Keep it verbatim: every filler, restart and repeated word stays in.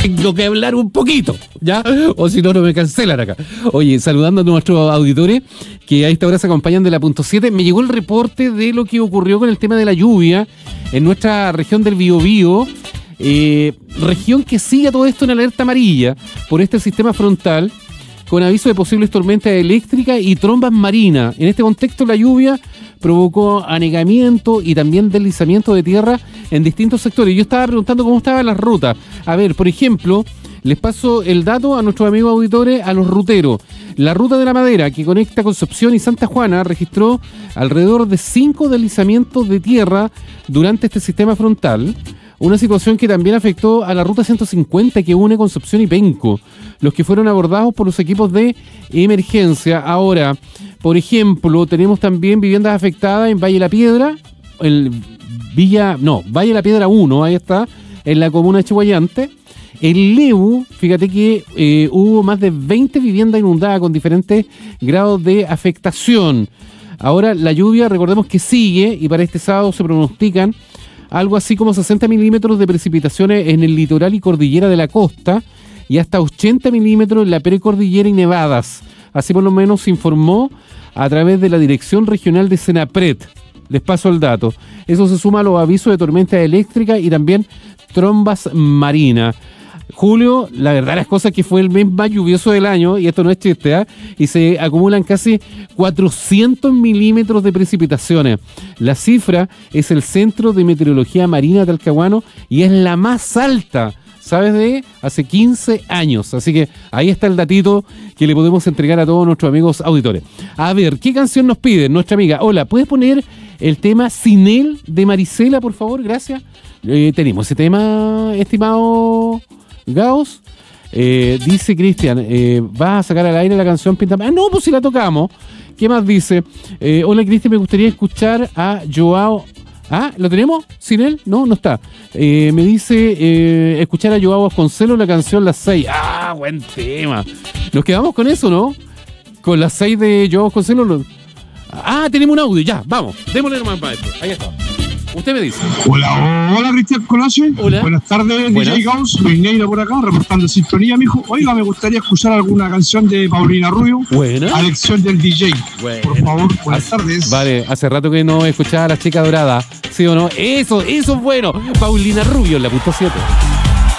tengo que hablar un poquito, ¿ya? O si no, no me cancelan acá. Oye, saludando a nuestros auditores que a esta hora se acompañan de la punto siete, me llegó el reporte de lo que ocurrió con el tema de la lluvia en nuestra región del Biobío, eh, región que sigue todo esto en alerta amarilla por este sistema frontal, con aviso de posibles tormentas eléctricas y trombas marinas. En este contexto, la lluvia provocó anegamiento y también deslizamiento de tierra en distintos sectores. Yo estaba preguntando cómo estaban las rutas. A ver, por ejemplo, les paso el dato a nuestros amigos auditores, a los ruteros. La ruta de la Madera, que conecta Concepción y Santa Juana, registró alrededor de cinco deslizamientos de tierra durante este sistema frontal. Una situación que también afectó a la ruta ciento cincuenta que une Concepción y Penco, los que fueron abordados por los equipos de emergencia. Ahora, por ejemplo, tenemos también viviendas afectadas en Valle de la Piedra, el Villa, no, Valle de la Piedra uno, ahí está, en la comuna de Chihuayante. En Lebu, fíjate que eh, hubo más de veinte viviendas inundadas con diferentes grados de afectación. Ahora, la lluvia, recordemos que sigue, y para este sábado se pronostican algo así como sesenta milímetros de precipitaciones en el litoral y cordillera de la costa y hasta ochenta milímetros en la precordillera y nevadas. Así por lo menos se informó a través de la Dirección Regional de Senapred. Les paso el dato. Eso se suma a los avisos de tormenta eléctrica y también trombas marinas. Julio, la verdad las cosas que fue el mes más lluvioso del año, y esto no es chiste, ¿eh? Y se acumulan casi cuatrocientos milímetros de precipitaciones. La cifra es el Centro de Meteorología Marina Talcahuano y es la más alta, ¿sabes? De hace quince años. Así que ahí está el datito que le podemos entregar a todos nuestros amigos auditores. A ver, ¿qué canción nos pide nuestra amiga? Hola, ¿puedes poner el tema Sin Él de Marisela, por favor? Gracias. Eh, tenemos ese tema, estimado Gauss. Eh, dice Cristian, eh, ¿vas a sacar al aire la canción Pinta? Ah, no, pues si la tocamos. ¿Qué más dice? Eh, hola Cristian, me gustaría escuchar a Joao. Ah, ¿lo tenemos? ¿Sin él? No, no está. Eh, me dice eh, escuchar a Joao Vasconcelos la canción Las Seis. Ah, buen tema. Nos quedamos con eso, ¿no? Con Las Seis de Joao Vasconcelos. Ah, tenemos un audio, ya, vamos. Démosle nomás para esto. Ahí está. Usted me dice. Hola, hola Cristian Colache. Hola. Buenas tardes, Buenas. D J Gauss. Luis Neira por acá, reportando sintonía, mijo. Oiga, me gustaría escuchar alguna canción de Paulina Rubio. Buena. A elección del D J. Buena. Por favor, buenas Hace, tardes. Vale, hace rato que no escuchaba a la chica dorada. ¿Sí o no? Eso, eso es bueno. Paulina Rubio en la punto siete.